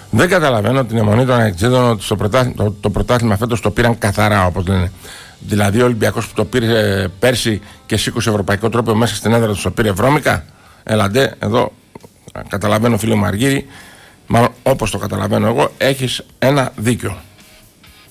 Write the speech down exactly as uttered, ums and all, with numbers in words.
Δεν καταλαβαίνω την αιμονή των Αεξίδων ότι στο πρωτάθλημα, το, το πρωτάθλημα φέτος το πήραν καθαρά, όπως λένε. Δηλαδή ο Ολυμπιακός που το πήρε πέρσι και σήκωσε ευρωπαϊκό τρόπο μέσα στην έδρα του το πήρε βρώμικα. Έλαντε, εδώ καταλαβαίνω φίλο μου Αργύρη, μάλλον όπως το καταλαβαίνω εγώ, έχεις ένα δίκιο.